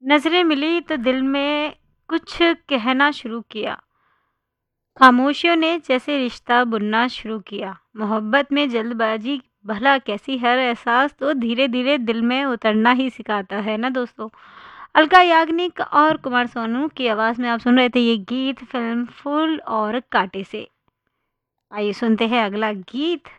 नज़रें मिली तो दिल में कुछ कहना शुरू किया। खामोशियों ने जैसे रिश्ता बुनना शुरू किया। मोहब्बत में जल्दबाजी भला कैसी, हर एहसास तो धीरे धीरे दिल में उतरना ही सिखाता है ना दोस्तों। अलका याग्निक और कुमार सोनू की आवाज़ में आप सुन रहे थे ये गीत फिल्म फूल और कांटे से। आइए सुनते हैं अगला गीत।